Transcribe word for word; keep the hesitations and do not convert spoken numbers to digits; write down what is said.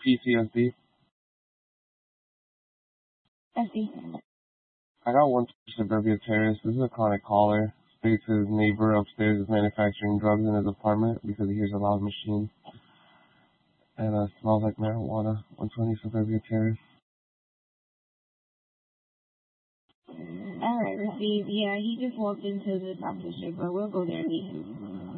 P C S D. S D. I got one Suburbia Terrace. This is a chronic caller. States his neighbor upstairs is manufacturing drugs in his apartment because he hears a loud machine. And uh, smells like marijuana. one twenty Suburbia Terrace. Alright, received. Yeah, he just walked into the doctor's ship, but we'll go there and meet him.